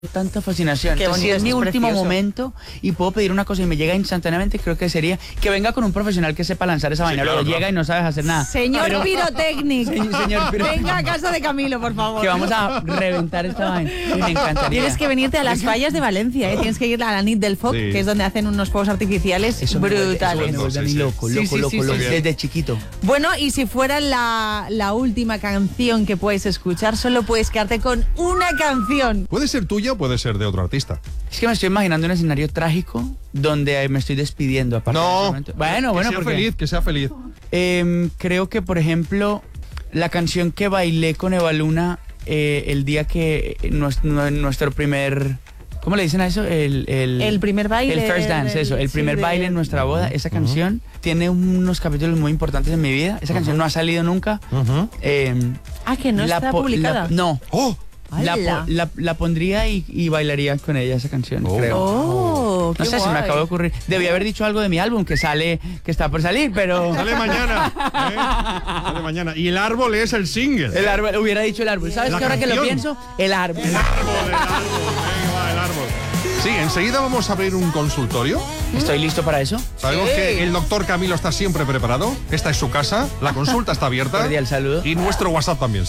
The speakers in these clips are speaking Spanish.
tanta fascinación. Qué Entonces, si bonito, es mi es último precioso. momento y puedo pedir una cosa y me llega instantáneamente, creo que sería que venga con un profesional que sepa lanzar esa vaina. claro, Luego llega y no sabes hacer nada. Señor Pero Pirotécnico. Señor Pirotécnico. Venga a casa de Camilo, por favor. que vamos a reventar esta vaina. Y me encantaría. Tienes que venirte a las fallas de Valencia, ¿eh? Tienes que ir a la NIT del FOC, Sí. que es donde hacen unos fuegos artificiales Eso me brutales. vuelve a mí Sí, sí. loco, Sí, loco, sí, loco, sí, loco, sí. desde chiquito. Bueno, y si fuera la última canción que puedes escuchar, solo puedes quedarte con una canción. Puede ser tuya o puede ser de otro artista. Es que me estoy imaginando un escenario trágico donde me estoy despidiendo. Aparte de ese No, momento. Bueno, que sea porque feliz, que sea feliz. creo que, por ejemplo, la canción que bailé con Eva Luna el día que nuestro primer... ¿Cómo le dicen a eso? El primer baile. El first dance, eso. El sí, primer baile en nuestra boda. Esa canción tiene unos capítulos muy importantes en mi vida. Esa canción no ha salido nunca. Ah, que no está publicada. No. ¡Oh! ¡Hala! La pondría y bailaría con ella esa canción, Oh. creo. Oh, No qué sé, se me guay. acabó de ocurrir. Debí haber dicho algo de mi álbum que está por salir, pero... Sale mañana. Sale mañana. Y el árbol es el single. El árbol, hubiera dicho el árbol. ¿Sabes La qué? Ahora que lo canción. pienso, el árbol. El árbol. Venga, va, el árbol. Sí, enseguida vamos a abrir un consultorio. Estoy listo para eso. Sabemos que el doctor Camilo está siempre preparado. Esta es su casa. La consulta está abierta. Cordial saludo. Y nuestro WhatsApp también.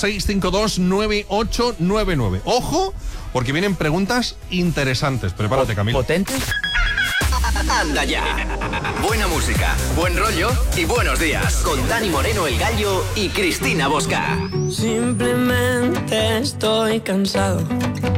616-529899. Ojo, porque vienen preguntas interesantes. Prepárate, Camilo. Potentes. Anda ya. Buena música, buen rollo y buenos días. Con Dani Moreno, el Gallo y Cristina Bosca. Simplemente estoy cansado